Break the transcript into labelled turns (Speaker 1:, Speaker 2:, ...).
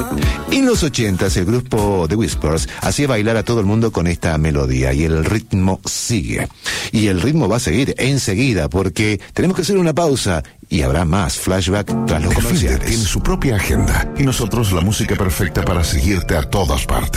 Speaker 1: En los 80s, el grupo The Whispers hacía bailar a todo el mundo con esta melodía y el ritmo sigue. Y el ritmo va a seguir enseguida porque tenemos que hacer una pausa y habrá más flashback tras los comerciales.
Speaker 2: Tiene su propia agenda y nosotros la música perfecta para seguirte a todas partes.